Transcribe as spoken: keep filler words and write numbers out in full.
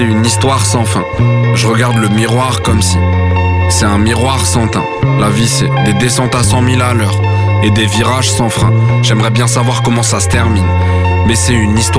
Une histoire sans fin. Je regarde le miroir comme si c'est un miroir sans teint. La vie c'est des descentes à cent mille à l'heure et des virages sans frein. J'aimerais bien savoir comment ça se termine, mais c'est une histoire